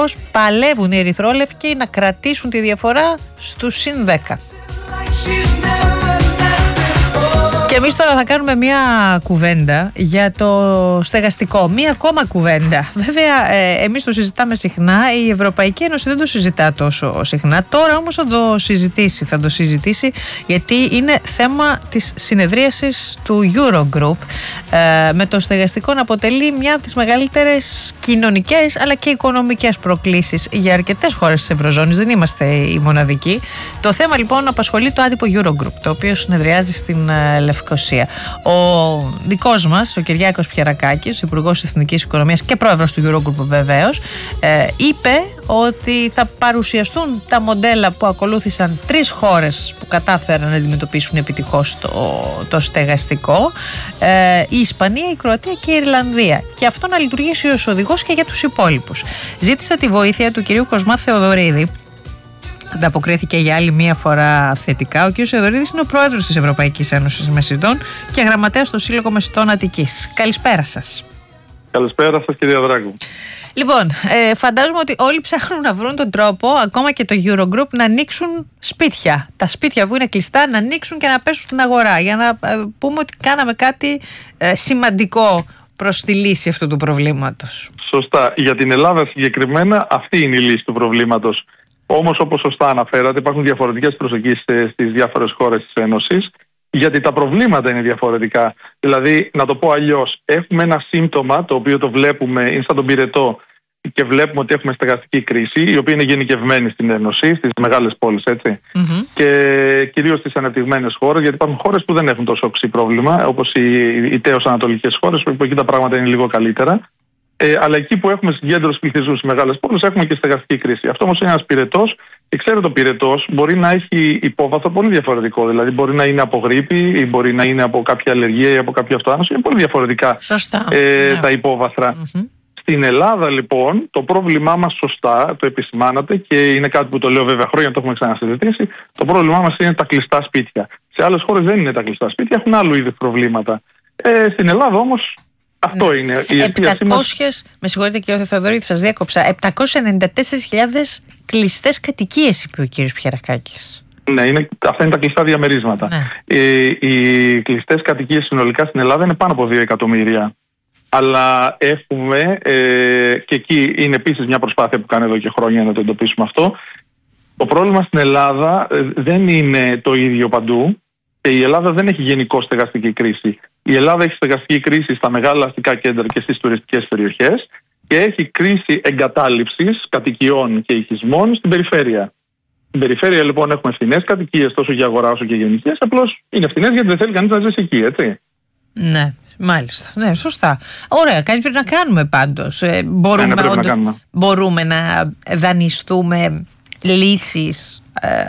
δυστυχώς παλεύουν οι ερυθρόλευκοι να κρατήσουν τη διαφορά στους συν 10. Και εμείς τώρα θα κάνουμε μια κουβέντα για το στεγαστικό. Μια ακόμα κουβέντα. Βέβαια, εμείς το συζητάμε συχνά. Η Ευρωπαϊκή Ένωση δεν το συζητά τόσο συχνά. Τώρα όμως θα το συζητήσει γιατί είναι θέμα της συνεδρίασης του Eurogroup, με το στεγαστικό να αποτελεί μια από τις μεγαλύτερες κοινωνικές αλλά και οικονομικές προκλήσεις για αρκετές χώρες της Ευρωζώνης. Δεν είμαστε οι μοναδικοί. Το θέμα λοιπόν απασχολεί το άτυπο Eurogroup, το οποίο συνεδριάζει στην Λευκοσία. Ο δικός μας, ο Κυριάκος Πιερακάκης, Υπουργός Εθνικής Οικονομίας και πρόεδρος του Eurogroup βεβαίως, είπε ότι θα παρουσιαστούν τα μοντέλα που ακολούθησαν 3 χώρες που κατάφεραν να αντιμετωπίσουν επιτυχώς το στεγαστικό, η Ισπανία, η Κροατία και η Ιρλανδία, και αυτό να λειτουργήσει ως οδηγός και για τους υπόλοιπους. Ζήτησα τη βοήθεια του κυρίου Κοσμά Θεοδωρίδη. Ανταποκρίθηκε για άλλη μία φορά θετικά. Ο κ. Θεοδωρίδης είναι ο πρόεδρος της Ευρωπαϊκής Ένωσης Μεσητών και γραμματέας στο Σύλλογο Μεσητών Αττικής. Καλησπέρα σας. Καλησπέρα σας, κυρία Δράκου. Λοιπόν, φαντάζομαι ότι όλοι ψάχνουν να βρουν τον τρόπο, ακόμα και το Eurogroup, να ανοίξουν σπίτια. Τα σπίτια που είναι κλειστά να ανοίξουν και να πέσουν στην αγορά, για να πούμε ότι κάναμε κάτι σημαντικό προς τη λύση αυτού του προβλήματος. Σωστά. Για την Ελλάδα συγκεκριμένα αυτή είναι η λύση του προβλήματος. Όμως, όπως σωστά αναφέρατε, υπάρχουν διαφορετικές προσεγγίσεις στις διάφορες χώρες της Ένωσης, γιατί τα προβλήματα είναι διαφορετικά. Δηλαδή, να το πω αλλιώς, έχουμε ένα σύμπτωμα το οποίο το βλέπουμε, είναι σαν τον πυρετό, και βλέπουμε ότι έχουμε στεγαστική κρίση, η οποία είναι γενικευμένη στην Ένωση, στις μεγάλες πόλεις, έτσι. Και κυρίως στις ανεπτυγμένες χώρες, γιατί υπάρχουν χώρες που δεν έχουν τόσο οξύ πρόβλημα, όπως οι τέως ανατολικές χώρες, που εκεί τα πράγματα είναι λίγο καλύτερα. Αλλά εκεί που έχουμε συγκέντρωση πληθυσμού στις μεγάλες πόλεις, έχουμε και στεγαστική κρίση. Αυτό όμως είναι ένας πυρετός, και ξέρετε, ο πυρετός μπορεί να έχει υπόβαθρο πολύ διαφορετικό. Δηλαδή, μπορεί να είναι από γρίπη, ή μπορεί να είναι από κάποια αλλεργία ή από κάποια αυτοάνωση. Είναι πολύ διαφορετικά τα υπόβαθρα. Στην Ελλάδα, λοιπόν, το πρόβλημά μας, σωστά το επισημάνατε, και είναι κάτι που το λέω βέβαια χρόνια, το έχουμε ξανασυζητήσει. Το πρόβλημά μας είναι τα κλειστά σπίτια. Σε άλλες χώρες δεν είναι τα κλειστά σπίτια, έχουν άλλου είδους προβλήματα. Στην Ελλάδα όμως. Αυτό είναι η αιτία μας. Με συγχωρείτε κύριε Θεοδωρίδη, σας διέκοψα. 794.000 κλειστές κατοικίες, είπε ο κύριος Πιερακάκης. Ναι, αυτά είναι τα κλειστά διαμερίσματα. Ναι. Οι κλειστές κατοικίες συνολικά στην Ελλάδα είναι πάνω από 2 εκατομμύρια. Αλλά έχουμε, και εκεί είναι επίσης μια προσπάθεια που κάνει εδώ και χρόνια να το εντοπίσουμε αυτό. Το πρόβλημα στην Ελλάδα δεν είναι το ίδιο παντού, και η Ελλάδα δεν έχει γενικώ στεγαστική κρίση. Η Ελλάδα έχει στεγαστική κρίση στα μεγάλα αστικά κέντρα και στις τουριστικές περιοχές, και έχει κρίση εγκατάλειψης κατοικιών και οικισμών στην περιφέρεια. Στην περιφέρεια λοιπόν έχουμε φθηνές κατοικίες τόσο για αγορά όσο και γενικές, απλώς είναι φθηνές γιατί δεν θέλει κανείς να ζήσει εκεί, έτσι. Ναι, μάλιστα. Ναι, σωστά. Ωραία, κάτι πρέπει να κάνουμε πάντως. Μπορούμε να δανειστούμε λύσεις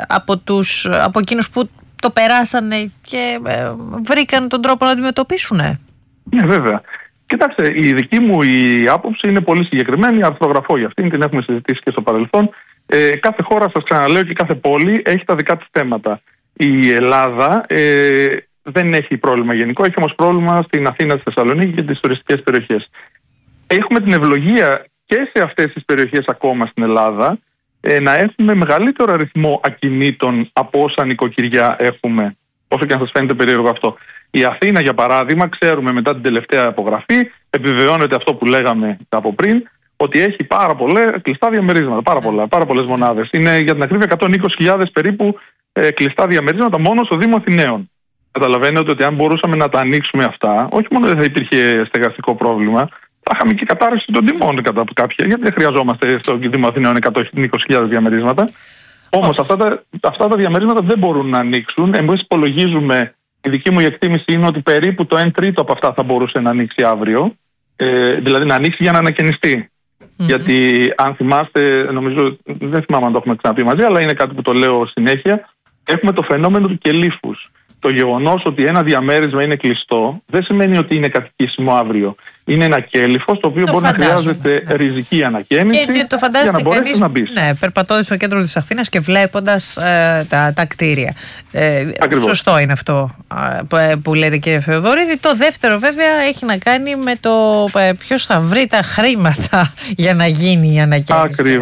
από εκείνους που το περάσανε και βρήκαν τον τρόπο να αντιμετωπίσουν. Ναι, βέβαια. Κοιτάξτε, η δική μου η άποψη είναι πολύ συγκεκριμένη. Αρθρογραφώ για αυτήν, την έχουμε συζητήσει και στο παρελθόν. Κάθε χώρα, σας ξαναλέω, και κάθε πόλη έχει τα δικά της θέματα. Η Ελλάδα δεν έχει πρόβλημα γενικό, έχει όμως πρόβλημα στην Αθήνα, στη Θεσσαλονίκη και τις τουριστικές περιοχές. Έχουμε την ευλογία και σε αυτές τις περιοχές ακόμα στην Ελλάδα να έχουμε μεγαλύτερο αριθμό ακινήτων από όσα νοικοκυριά έχουμε, όσο και αν σας φαίνεται περίεργο αυτό. Η Αθήνα, για παράδειγμα, ξέρουμε μετά την τελευταία απογραφή, επιβεβαιώνεται αυτό που λέγαμε από πριν, ότι έχει πάρα πολλά κλειστά διαμερίσματα, πάρα πολλές μονάδες. Είναι για την ακρίβεια 120.000 περίπου κλειστά διαμερίσματα μόνο στο Δήμο Αθηναίων. Καταλαβαίνετε ότι αν μπορούσαμε να τα ανοίξουμε αυτά, όχι μόνο δεν θα υπήρχε στεγαστικό πρόβλημα, θα είχαμε και κατάρρευση των τιμών κατά κάποια, γιατί δεν χρειαζόμαστε στο Δήμο Αθηναίων 120.000 διαμερίσματα. Όμως αυτά τα διαμερίσματα δεν μπορούν να ανοίξουν. Εμείς υπολογίζουμε, η δική μου εκτίμηση είναι ότι περίπου το 1/3 από αυτά θα μπορούσε να ανοίξει αύριο, δηλαδή να ανοίξει για να ανακαινιστεί. Γιατί αν θυμάστε, νομίζω, δεν θυμάμαι αν το έχουμε ξαναπεί μαζί, αλλά είναι κάτι που το λέω συνέχεια, έχουμε το φαινόμενο του κελύφους. Το γεγονός ότι ένα διαμέρισμα είναι κλειστό δεν σημαίνει ότι είναι κατοικήσιμο αύριο. Είναι ένα κέλυφος το οποίο μπορεί να χρειάζεται ριζική ανακαίνιση για να μπορέσει να μπει. Ναι, περπατώντας στο κέντρο της Αθήνας και βλέποντας τα κτίρια. Σωστό είναι αυτό που λέτε, κύριε Θεοδωρίδη. Το δεύτερο βέβαια έχει να κάνει με το ποιος θα βρει τα χρήματα για να γίνει η ανακαίνιση.